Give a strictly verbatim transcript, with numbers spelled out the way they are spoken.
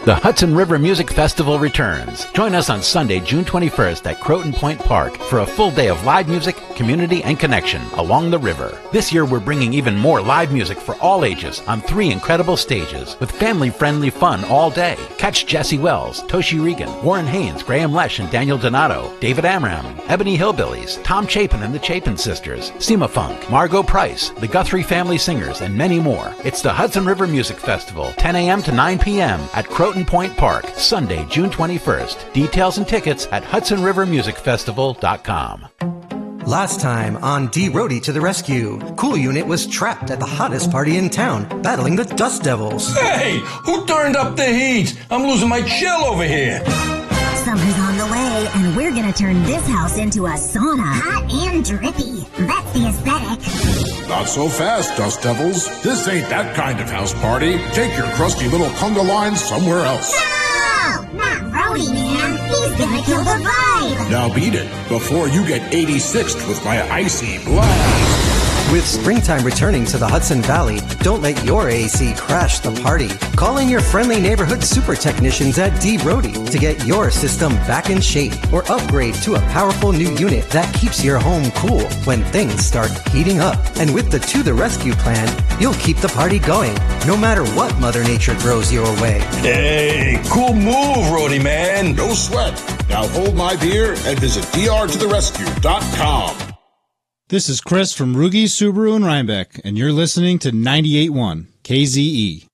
The Hudson River Music Festival returns. Join us on Sunday, June twenty-first at Croton Point Park for a full day of live music, community, and connection along the river. This year we're bringing even more live music for all ages on three incredible stages with family-friendly fun all day. Catch Jesse Wells, Toshi Regan, Warren Haynes, Graham Lesh, and Daniel Donato, David Amram, Ebony Hillbillies, Tom Chapin and the Chapin Sisters, Sema Funk, Margot Price, the Guthrie Family Singers, and many more. It's the Hudson River Music Festival, ten a.m. to nine p.m. at Croton Point Park, Sunday, June twenty-first. Details and tickets at hudson river music festival dot com. Last time on D-Roadie to the Rescue, Cool Unit was trapped at the hottest party in town, battling the Dust Devils. Hey, who turned up the heat? I'm losing my chill over here. Summer's on the way, and we're gonna turn this house into a sauna. Hot and drippy. That's the aesthetic. Not so fast, Dust Devils. This ain't that kind of house party. Take your crusty little conga line somewhere else. No! Not Rowdy, man. He's gonna kill the vibe. Now beat it before you get eighty-sixth with my icy blast. With springtime returning to the Hudson Valley, don't let your A C crash the party. Call in your friendly neighborhood super technicians at D-Roadie to get your system back in shape or upgrade to a powerful new unit that keeps your home cool when things start heating up. And with the To the Rescue plan, you'll keep the party going, no matter what Mother Nature throws your way. Hey, cool move, Roadie man. No sweat. Now hold my beer and visit d r to the rescue dot com. This is Chris from Rugi Subaru in Rhinebeck, and you're listening to ninety-eight point one K Z E.